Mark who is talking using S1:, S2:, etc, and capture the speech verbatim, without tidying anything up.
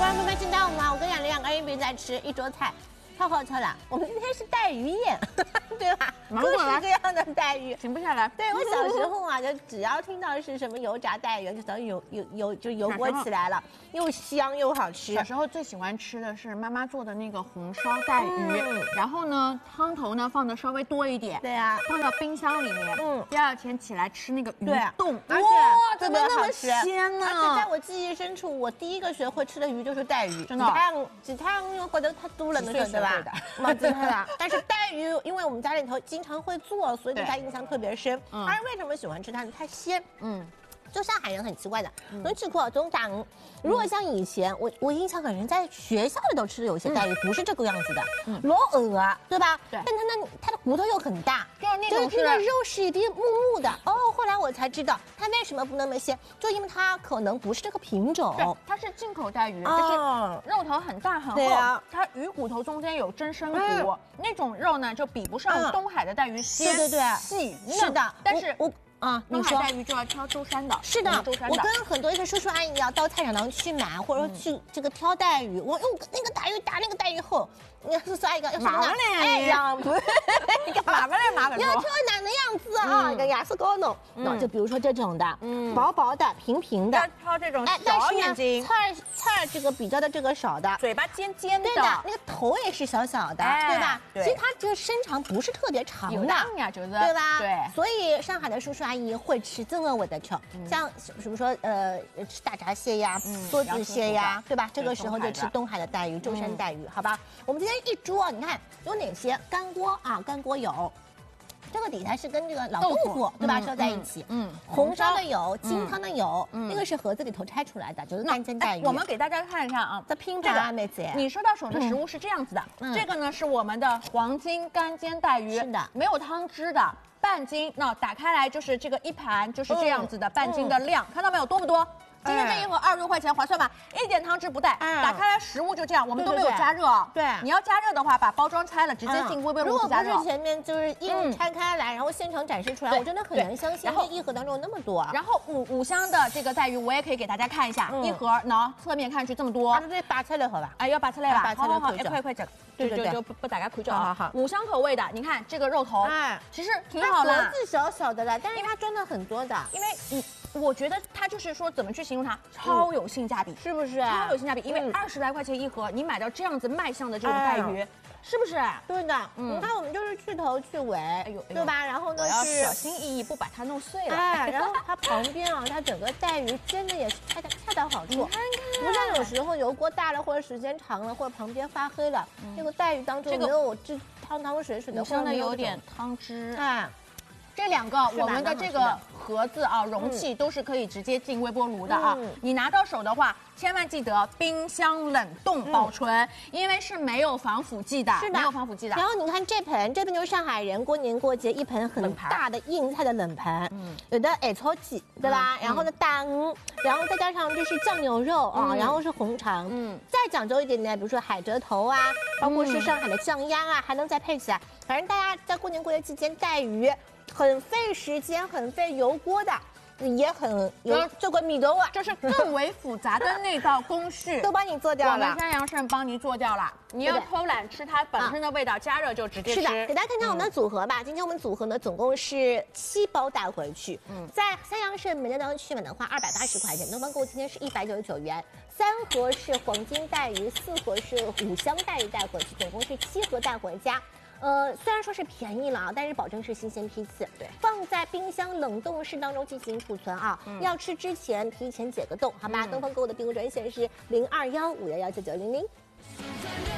S1: 观众朋友们，听到吗？我跟雅玲两个人一边在吃一桌菜，太好吃了。我们今天是带鱼宴，对吧？各式各样的带鱼，
S2: 停不下来。
S1: 对我小时候啊，就只要听到是什么油炸带鱼，就等于油油油就油锅起来了，又香又好吃。
S2: 小时候最喜欢吃的是妈妈做的那个红烧带鱼，嗯、然后呢，汤头呢放的稍微多一点，
S1: 对啊，
S2: 放到冰箱里面。嗯，第二天起来吃那个鱼冻，
S1: 哇，
S2: 怎么那么鲜呢？
S1: 而且在我记忆深处，我第一个学会吃的鱼就是带鱼，
S2: 真的。
S1: 其他鱼或者太多了，那种对吧？蛮厉害的。但是带鱼，因为我们家里头经常会做，所以对它印象特别深。嗯，而为什么喜欢吃它呢？它鲜。嗯。就上海人很奇怪的，能吃过中大鱼。如果像以前，我我印象很深，在学校里头吃的有些带鱼不是这个样子的，老鹅啊，对吧？对。但它那它的骨头又很大，
S2: 就是那种
S1: 就是那个肉是一点木木的。哦，后来我才知道它为什么不那么鲜，就因为它可能不是这个品种。
S2: 对，它是进口带鱼，就是肉头很大很厚，它鱼骨头中间有真身骨，那种肉呢就比不上东海的带鱼鲜，
S1: 对对对，
S2: 细
S1: 是的。
S2: 但是
S1: 我。啊，
S2: 东海带鱼就要挑舟山的，
S1: 是的，我跟很多一些叔叔阿姨要到菜场上去买，或者说去这个挑带鱼，我用那个带鱼打那个带鱼后，你叔叔阿姨讲要什么呢？哎呀，不是，
S2: 麻烦来麻烦。
S1: 要挑哪的样子啊？一个牙齿高弄，那就比如说这种的，嗯，薄薄的、平平的，
S2: 要挑这种小眼睛，
S1: 刺儿刺儿这个比较的这个少的，
S2: 嘴巴尖尖的，
S1: 对的，那个头也是小小的，对吧？其实它这个身长不是特别长的，对吧？
S2: 对，
S1: 所以上海的叔叔阿姨会吃这个味的吃，像比如说呃吃大闸蟹呀、梭子蟹呀，对吧？这个时候就吃东海的带鱼、舟山带鱼，好吧？我们今天一桌，你看有哪些干锅啊？干锅有。这个底它是跟这个老豆腐对吧烧在一起，嗯，红烧的有，清汤的有，那个是盒子里头拆出来的，就是干煎带鱼。
S2: 我们给大家看一看啊，
S1: 这拼盘啊，妹子，
S2: 你收到手的食物是这样子的，这个呢是我们的黄金干煎带鱼，
S1: 是的，
S2: 没有汤汁的。半斤，那打开来就是这个一盘，就是这样子的半斤的量，看到没有？多不多？今天这一盒二十多块钱，划算吧？一点汤汁不带，打开来食物就这样，我们都没有加热哦。
S1: 对，
S2: 你要加热的话，把包装拆了，直接进微波炉加热。
S1: 如果不是前面就是硬拆开来，然后现场展示出来，我真的很难相信这一盒当中有那么多。
S2: 然后五五香的这个带鱼，我也可以给大家看一下，一盒呢侧面看去这么多。
S1: 啊，对，拔菜的盒吧？
S2: 哎，要拔菜了吧？
S1: 好好
S2: 好，一块一块整。对对对，就不不打开口角。
S1: 好好，
S2: 五香口味的，你看这个肉头，哎，其实挺好的。
S1: 盒子小小的了，但是它装的很多的，
S2: 因为你。我觉得它就是说，怎么去形容它，超有性价比，
S1: 是不是？
S2: 超有性价比，因为二十来块钱一盒，你买到这样子卖相的这种带鱼，是不是？
S1: 对的，你看我们就是去头去尾，哎呦，对吧？然后呢是
S2: 小心翼翼，不把它弄碎了。
S1: 哎，然后它旁边啊，它整个带鱼煎的也是恰恰恰到好处，
S2: 你看看，
S1: 不像有时候油锅大了或者时间长了，或者旁边发黑了，这个带鱼当中没有这汤汤水水的，
S2: 真的有点汤汁，
S1: 哎。
S2: 这两个我们的这个盒子啊，容器都是可以直接进微波炉的啊。你拿到手的话，千万记得冰箱冷冻保存，因为是没有防腐剂的，
S1: 是的，
S2: 没有防腐剂的。
S1: 然后你看这盆，这盆就是上海人过年过节一盆很大的硬菜的冷盘，嗯，有的矮草鸡，对吧？然后呢大鱼，然后再加上就是酱牛肉啊，然后是红肠，嗯，再讲究一点呢，比如说海蜇头啊，包括是上海的酱鸭啊，还能再配起来。反正大家在过年过节期间带鱼。很费时间、很费油锅的，也很有这个米豆啊，
S2: 就是更为复杂的那道工序
S1: 都帮你做掉了。
S2: 我们山羊肾帮你做掉了。你要偷懒吃它本身的味道，加热就直接吃。
S1: 是的，给大家看看我们的组合吧。今天我们组合呢，总共是七包带回去。嗯，在三阳肾美乐当中去买的话，二百八十块钱，东方购物今天是一百九十九元。三盒是黄金带鱼，四盒是五香带鱼带回去，总共是七盒带回家。呃，虽然说是便宜了啊，但是保证是新鲜批次，对，放在冰箱冷冻室当中进行储存啊。嗯、要吃之前提前解个冻，好吧？嗯、东方购物的订购专线是零二幺五幺幺九九零零。